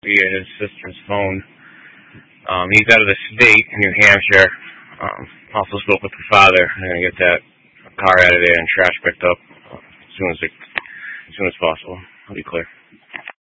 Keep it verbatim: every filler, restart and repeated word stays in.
via his sister's phone. Um, he's out of the state in New Hampshire. Um, also spoke with the father. I'm going to get that car out of there and trash picked up uh, as soon as it, as soon as possible. I'll be clear.